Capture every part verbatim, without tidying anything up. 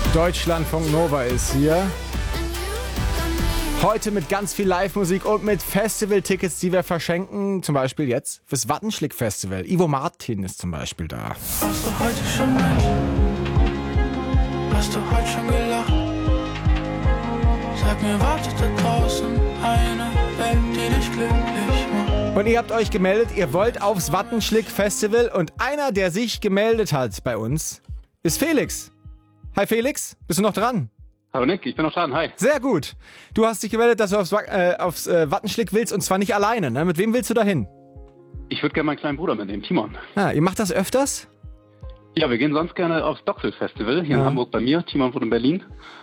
Deutschlandfunk Nova ist hier. Heute mit ganz viel Live-Musik und mit Festival-Tickets, die wir verschenken. Zum Beispiel jetzt fürs Wattenschlick-Festival. Ivo Martin ist zum Beispiel da. Hast du heute schon mit? Hast du heute schon gelacht? Sag mir, wartet da draußen eine Welt, die dich glücklich macht? Und ihr habt euch gemeldet, ihr wollt aufs Wattenschlick-Festival. Und einer, der sich gemeldet hat bei uns, ist Felix. Hi Felix, bist du noch dran? Hallo Nick, ich bin noch dran, hi. Sehr gut. Du hast dich gemeldet, dass du aufs, äh, aufs äh, Wattenschlick willst und zwar nicht alleine, ne? Mit wem willst du da hin? Ich würde gerne meinen kleinen Bruder mitnehmen, Timon. Ah, ihr macht das öfters? Ja, wir gehen sonst gerne aufs Doxel-Festival hier Ja. in Hamburg bei mir. Timon wohnt in Berlin.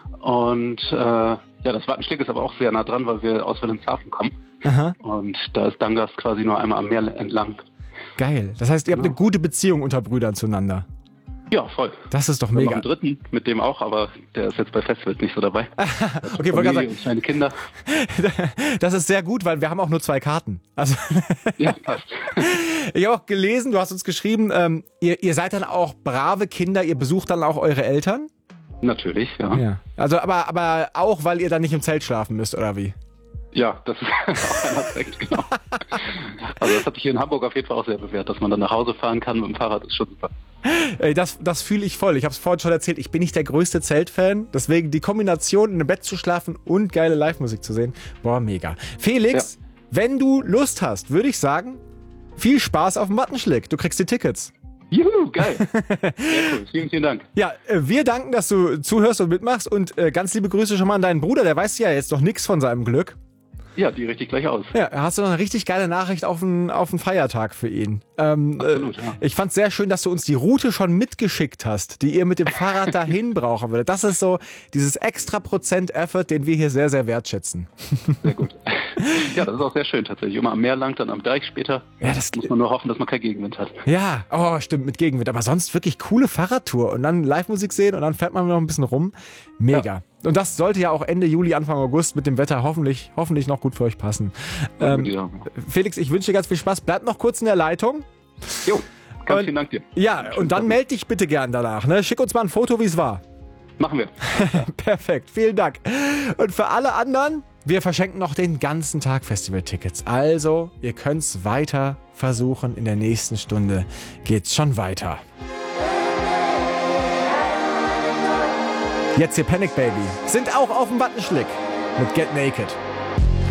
Und äh, ja, das Wattenschlick ist aber auch sehr nah dran, weil wir aus Wilhelmshaven kommen. Aha. Und da ist Dangast quasi nur einmal am Meer entlang. Geil. Das heißt, ihr habt Ja. eine gute Beziehung unter Brüdern zueinander. Ja, voll. Das ist doch Wir haben noch mega. einen dritten, mit dem auch, aber der ist jetzt bei Festivals nicht so dabei. Okay, wollte gerade Familie und kleine Kinder. sagen, das ist sehr gut, weil wir haben auch nur zwei Karten. Also Ja, passt. ich habe auch gelesen, du hast uns geschrieben, ähm, ihr, ihr seid dann auch brave Kinder, ihr besucht dann auch eure Eltern? Natürlich, ja. Ja. Also aber, aber auch, weil ihr dann nicht im Zelt schlafen müsst, oder wie? Ja, das ist auch ein Aspekt, genau. Also das hat sich hier in Hamburg auf jeden Fall auch sehr bewährt, dass man dann nach Hause fahren kann mit dem Fahrrad, ist schon super. Ey, das, das fühle ich voll. Ich habe es vorhin schon erzählt, ich bin nicht der größte Zeltfan. Deswegen die Kombination, in einem Bett zu schlafen und geile Live-Musik zu sehen, boah, mega. Felix, wenn du Lust hast, würde ich sagen, viel Spaß auf dem Wattenschlick. Du kriegst die Tickets. Juhu, geil. Sehr cool, vielen, vielen Dank. Ja, äh, wir danken, dass du zuhörst und mitmachst und äh, ganz liebe Grüße schon mal an deinen Bruder. Der weiß ja jetzt noch nichts von seinem Glück. Ja, die richtig gleich aus. Ja, hast du noch eine richtig geile Nachricht auf einen, auf einen Feiertag für ihn. Ähm, Absolut, äh, ja. Ich fand's sehr schön, dass du uns die Route schon mitgeschickt hast, die ihr mit dem Fahrrad dahin brauchen würdet. Das ist so dieses extra Prozent Effort, den wir hier sehr, sehr wertschätzen. Sehr gut. Ja, das ist auch sehr schön tatsächlich. Immer am Meer lang, dann am Deich später. Ja, das- muss man nur hoffen, dass man keinen Gegenwind hat. Ja, oh, stimmt, mit Gegenwind. Aber sonst wirklich coole Fahrradtour und dann Live-Musik sehen und dann fährt man noch ein bisschen rum. Mega. Und das sollte ja auch Ende Juli, Anfang August mit dem Wetter hoffentlich, hoffentlich noch gut für euch passen. Ähm, Ja. Felix, ich wünsche dir ganz viel Spaß. Bleib noch kurz in der Leitung. Jo, ganz Und- vielen Dank dir. Ja, und dann melde dich bitte gern danach. Ne? Schick uns mal ein Foto, wie es war. Machen wir. Perfekt, vielen Dank. Und für alle anderen, wir verschenken noch den ganzen Tag Festival-Tickets. Also, ihr könnt es weiter versuchen. In der nächsten Stunde geht's schon weiter. Jetzt hier Panic Baby. Sind auch auf dem Wattenschlick mit Get Naked.